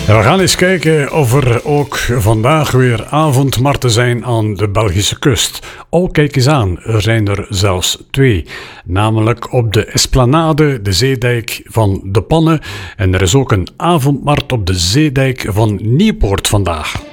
Ja, we gaan eens kijken of er ook vandaag weer avondmarkten zijn aan de Belgische kust. Oh, kijk eens aan, er zijn er zelfs 2. Namelijk op de Esplanade, de zeedijk van De Pannen. En er is ook een avondmarkt op de zeedijk van Nieuwpoort vandaag.